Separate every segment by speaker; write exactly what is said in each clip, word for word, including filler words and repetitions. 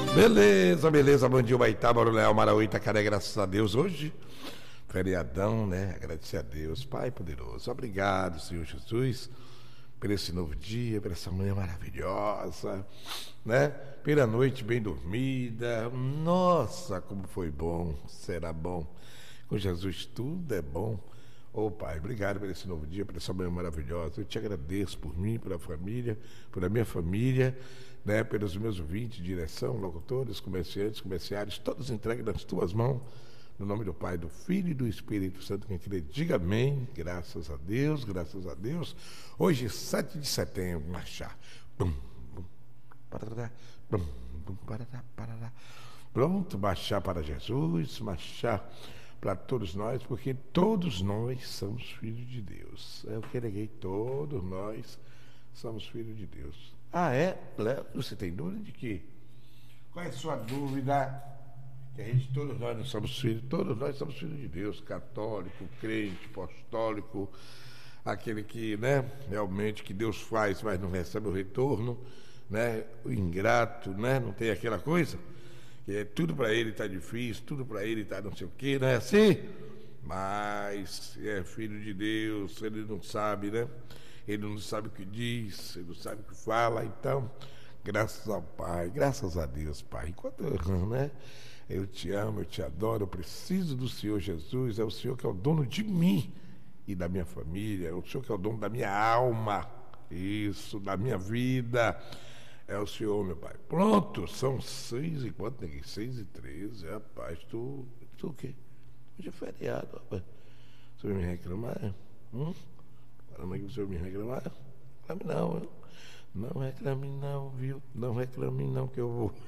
Speaker 1: Beleza, beleza, bom dia, Baitá, Bauru Leal, Marauí, Itacaré, graças a Deus, hoje, feriadão, né, agradecer a Deus, Pai poderoso, obrigado, Senhor Jesus, por esse novo dia, por essa manhã maravilhosa, né, pela noite bem dormida, nossa, como foi bom, será bom, com Jesus tudo é bom. Ô oh, Pai, obrigado por esse novo dia, por essa manhã maravilhosa. Eu te agradeço por mim, pela família, pela minha família, né, pelos meus ouvintes, direção, locutores, comerciantes, comerciários, todos entregues nas tuas mãos, no nome do Pai, do Filho e do Espírito Santo. Quem crê, diga amém. Graças a Deus, graças a Deus. Hoje, sete de setembro, marchar. Bum, bum, parará, bum, bum, parará, parará. Pronto, marchar para Jesus, marchar para todos nós, porque todos nós somos filhos de Deus. É o que neguei, todos nós somos filhos de Deus. Ah, é? Léo, você tem dúvida de quê? Qual é a sua dúvida? Que a gente, todos nós não somos filhos, todos nós somos filhos de Deus, católico, crente, apostólico, aquele que, né, realmente que Deus faz, mas não recebe o retorno, né, o ingrato, né, não tem aquela coisa. É, tudo para ele está difícil, tudo para ele está não sei o que, não é assim? Mas é filho de Deus, ele não sabe, né? Ele não sabe o que diz, ele não sabe o que fala, então, graças ao Pai, graças a Deus, Pai. Enquanto eu, né? Eu te amo, eu te adoro, eu preciso do Senhor Jesus, é o Senhor que é o dono de mim e da minha família, é o Senhor que é o dono da minha alma, isso, da minha vida. É o Senhor, meu Pai. Pronto, são seis e quanto, neguinho? Seis e treze, rapaz, tu, tu o quê? Hoje é feriado, rapaz. Você vai me reclamar? Hum? Caramba, que você vai me reclamar? Reclame não, viu? Não reclame não, viu? Não reclame não que eu vou.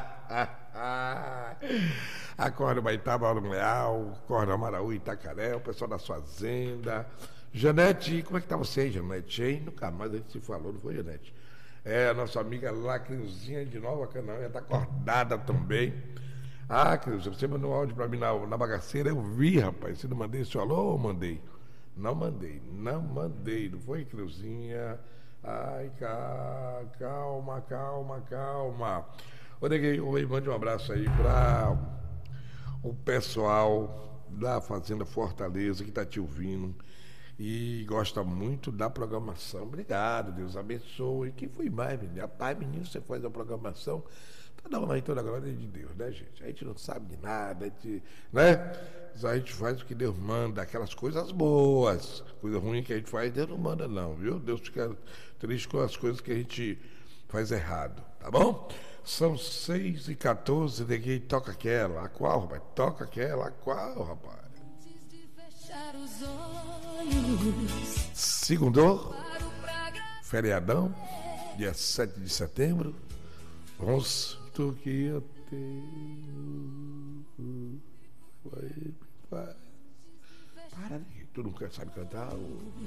Speaker 1: Acorda Baitá, Bauru Leal, acorda Maraú, Itacaré, o pessoal da Fazenda. Janete, como é que tá você, Janete? Hein? Nunca mais a gente se falou, não foi, Janete? É, a nossa amiga lá, Creuzinha de Nova Canaã, está acordada também. Ah, Creuzinha, você mandou um áudio para mim na, na bagaceira, eu vi, rapaz. Você não mandei esse alô ou mandei? Não mandei, não mandei, não foi, Creuzinha? Ai, calma, calma, calma. Ô, neguei, oi, mande um abraço aí para o pessoal da Fazenda Fortaleza que está te ouvindo e gosta muito da programação. Obrigado, Deus abençoe. Quem foi mais, menino? Rapaz, menino, você faz a programação, toda hora e toda a glória de Deus, né, gente? A gente não sabe de nada, a gente, né? Mas a gente faz o que Deus manda, aquelas coisas boas. Coisa ruim que a gente faz, Deus não manda não, viu? Deus fica triste com as coisas que a gente faz errado, tá bom? São seis e quatorze, ninguém toca aquela. A qual, rapaz? Toca aquela, a qual, rapaz? Segundo, feriadão, dia sete de setembro, rosto que eu tenho, vai, vai. Para, tu não sabe cantar?